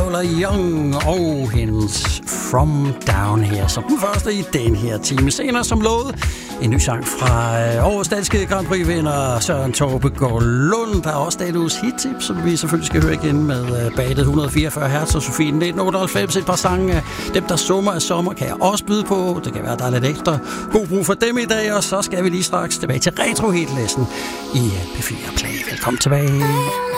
Paula Young og hendes From Down Here som den første i den her time. Senere som lovet en ny sang fra årets danske Grand Prix-vinder Søren Tobegård Lund. Der er også dette uges hit-tip, som vi selvfølgelig skal høre igen med Badet 144 Hz og Sofie 1998. Et par sange af dem, der summer af sommer, kan jeg også byde på. Det kan være, der er lidt ekstra god brug for dem i dag. Og så skal vi lige straks tilbage til retro-hitlisten i P4 Play. Velkommen tilbage.